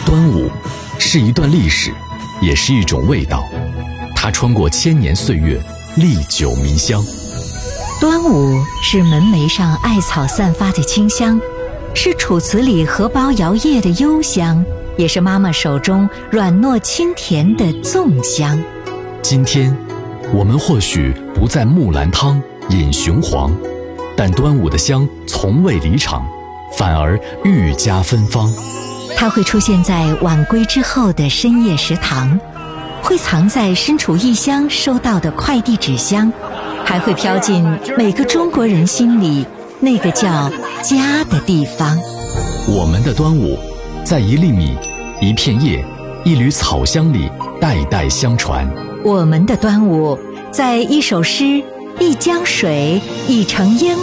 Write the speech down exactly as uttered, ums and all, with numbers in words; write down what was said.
端午是一段历史，也是一种味道，它穿过千年岁月，历久弥香。 端午是门楣上艾草散发的清香，是楚辞里荷包摇曳的幽香，也是妈妈手中软糯清甜的粽香。 今天我们或许不在木兰汤饮雄黄，但端午的香从未离场，反而愈加芬芳。 它会出现在晚归之后的深夜食堂，会藏在身处异乡收到的快递纸箱，还会飘进每个中国人心里那个叫家的地方。 我们的端午，在一粒米、一片叶、一缕草香里代代相传。 我们的端午，在一首诗、一江水、一城烟